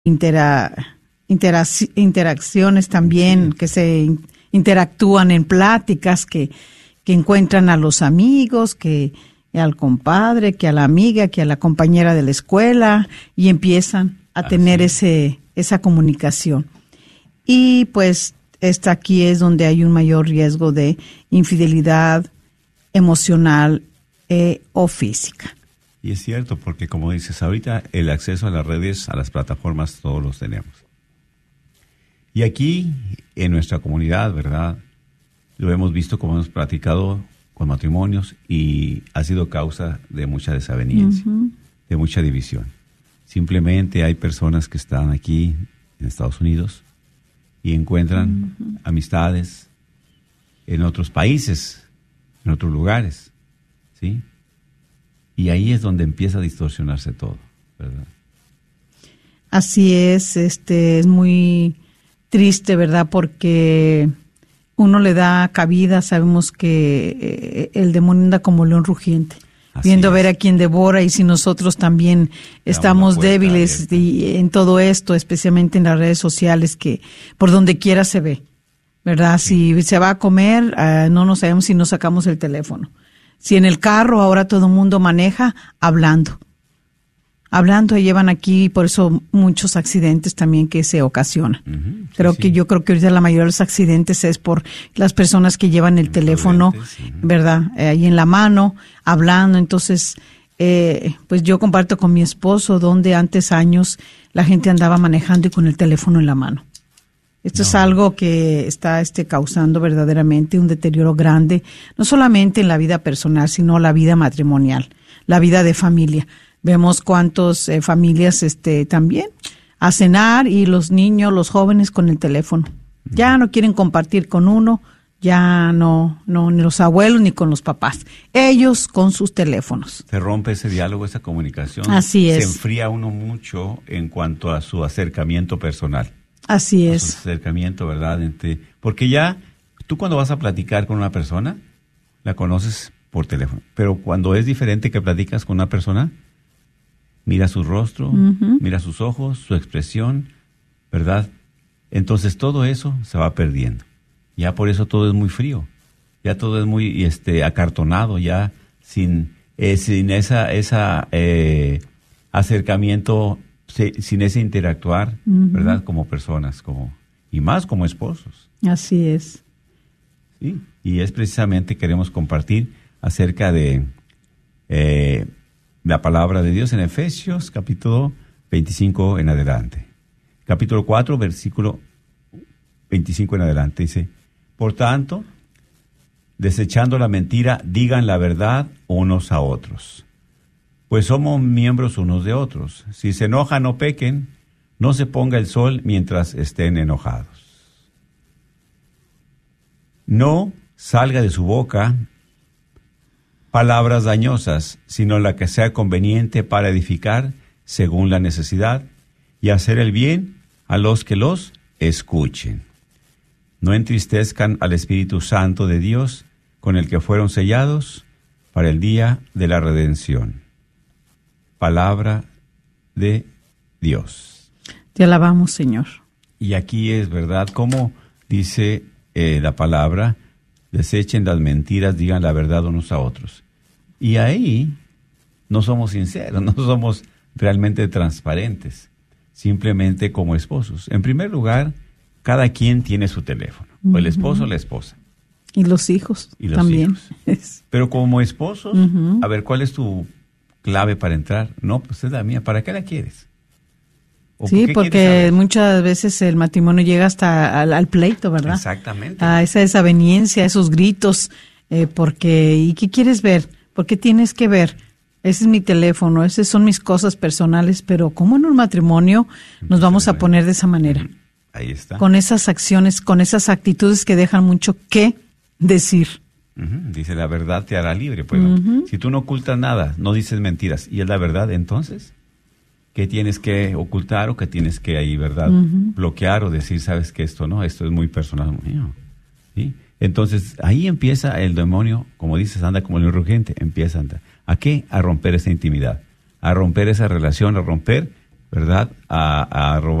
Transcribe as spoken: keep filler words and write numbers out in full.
intera, interac- interacciones también, sí. que se interactúan en pláticas, que, que encuentran a los amigos, que al compadre, que a la amiga, que a la compañera de la escuela, y empiezan a tener ese esa comunicación. Y pues esta aquí es donde hay un mayor riesgo de infidelidad emocional eh, o física. Y es cierto, porque como dices, ahorita el acceso a las redes, a las plataformas, todos los tenemos. Y aquí, en nuestra comunidad, ¿verdad? Lo hemos visto, como hemos platicado con matrimonios, y ha sido causa de mucha desaveniencia, uh-huh. de mucha división. Simplemente hay personas que están aquí en Estados Unidos y encuentran uh-huh. amistades en otros países, en otros lugares, ¿sí? Y ahí es donde empieza a distorsionarse todo, ¿verdad? Así es, este es muy triste, ¿verdad? Porque uno le da cabida, sabemos que eh, el demonio anda como león rugiente, así viendo es. Ver a quien devora, y si nosotros también estamos débiles y, en todo esto, especialmente en las redes sociales, que por donde quiera se ve, ¿verdad? Sí. Si se va a comer, uh, no nos sabemos si nos sacamos el teléfono. Si en el carro ahora todo el mundo maneja hablando. Hablando y llevan aquí, por eso muchos accidentes también que se ocasionan. Uh-huh, creo sí, que sí. Yo creo que ahorita la mayoría de los accidentes es por las personas que llevan el teléfono, uh-huh. ¿verdad? Eh, ahí en la mano, hablando. Entonces, eh, pues yo comparto con mi esposo donde antes años la gente andaba manejando y con el teléfono en la mano. Esto no. es algo que está este, causando verdaderamente un deterioro grande, no solamente en la vida personal, sino la vida matrimonial, la vida de familia. Vemos cuántas eh, familias este, también a cenar y los niños, los jóvenes con el teléfono. Ya no quieren compartir con uno, ya no, no ni los abuelos ni con los papás. Ellos con sus teléfonos. Se rompe ese diálogo, esa comunicación. Así es. Se enfría uno mucho en cuanto a su acercamiento personal. Así es. Su acercamiento, ¿verdad? Entre, porque ya tú cuando vas a platicar con una persona, la conoces por teléfono. Pero cuando es diferente que platicas con una persona, mira su rostro, uh-huh. mira sus ojos, su expresión, ¿verdad? Entonces todo eso se va perdiendo. Ya por eso todo es muy frío. Ya todo es muy este, acartonado, ya sin, eh, sin esa, esa eh, acercamiento, sin ese interactuar, uh-huh. ¿verdad? Como personas, como y más como esposos. Así es. Sí, y es precisamente queremos compartir acerca de eh, la palabra de Dios en Efesios, capítulo veinticinco en adelante. Capítulo cuatro, versículo veinticinco en adelante, dice: por tanto, desechando la mentira, digan la verdad unos a otros, pues somos miembros unos de otros. Si se enojan, no pequen, no se ponga el sol mientras estén enojados. No salga de su boca palabras dañosas, sino la que sea conveniente para edificar según la necesidad y hacer el bien a los que los escuchen. No entristezcan al Espíritu Santo de Dios, con el que fueron sellados para el día de la redención. Palabra de Dios. Te alabamos, Señor. Y aquí es verdad, como dice eh, la palabra, desechen las mentiras, digan la verdad unos a otros. Y ahí no somos sinceros, no somos realmente transparentes, simplemente como esposos. En primer lugar, cada quien tiene su teléfono, uh-huh. o el esposo o la esposa. Y los hijos y los también. Hijos. Pero como esposos, uh-huh. a ver, ¿cuál es tu clave para entrar? No, pues es la mía. ¿Para qué la quieres? Sí, por porque muchas veces el matrimonio llega hasta al, al pleito, ¿verdad? Exactamente. A esa desaveniencia, a esos gritos, eh, porque, ¿y qué quieres ver? ¿Por qué tienes que ver? Ese es mi teléfono, esas son mis cosas personales, pero ¿cómo en un matrimonio nos vamos a poner de esa manera? Ahí está. Con esas acciones, con esas actitudes que dejan mucho que decir. Uh-huh. Dice, la verdad te hará libre. Pues, uh-huh. Si tú no ocultas nada, no dices mentiras, y es la verdad, entonces, ¿qué tienes que ocultar o qué tienes que ahí, verdad, uh-huh. bloquear o decir, sabes que esto no, esto es muy personal mío? ¿Sí? Entonces, ahí empieza el demonio, como dices, anda como el urgente, empieza a andar. ¿A qué? A romper esa intimidad, a romper esa relación, a romper ¿verdad? A, a robar